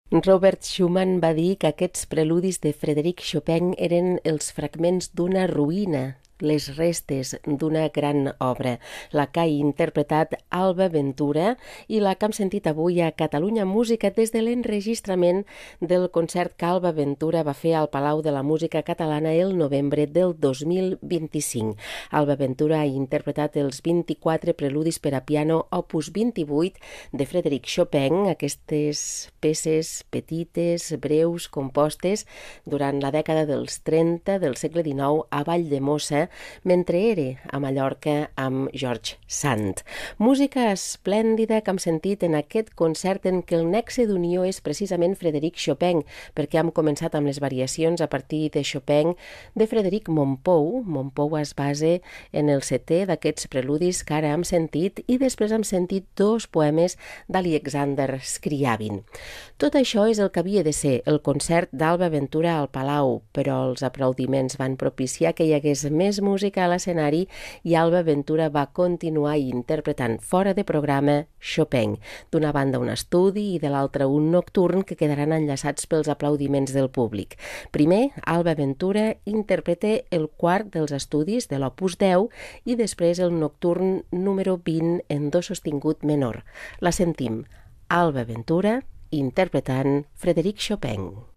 Robert Schumann va dir que aquests preludis de Frédéric Chopin eren els fragments d'una ruïna, les restes d'una gran obra, la que ha interpretat Alba Ventura i la que hem sentit avui a Catalunya Música des de l'enregistrament del concert que Alba Ventura va fer al Palau de la Música Catalana el novembre del 2025. Alba Ventura ha interpretat els 24 preludis per a piano opus 28 de Frédéric Chopin, aquestes peces petites, breus, compostes durant la dècada dels 30 del segle XIX a Valldemossa, mentre era a Mallorca amb George Sand. Música esplèndida que hem sentit en aquest concert en què el nexe d'unió és precisament Frédéric Chopin, perquè hem començat amb les variacions a partir de Chopin de Frédéric Mompou. Mompou es base en el setè d'aquests preludis que ara hem sentit i després hem sentit dos poemes d'Alexander Scriabin. Tot això és el que havia de ser el concert d'Alba Ventura al Palau, però els aplaudiments van propiciar que hi hagués més música a l'escenari i Alba Ventura va continuar interpretant fora de programa Chopin. D'una banda un estudi i de l'altra un nocturn que quedaran enllaçats pels aplaudiments del públic. Primer, Alba Ventura interpreta el quart dels estudis de l'opus 10 i després el nocturn número 20 en do sostingut menor. La sentim, Alba Ventura interpretant Frédéric Chopin.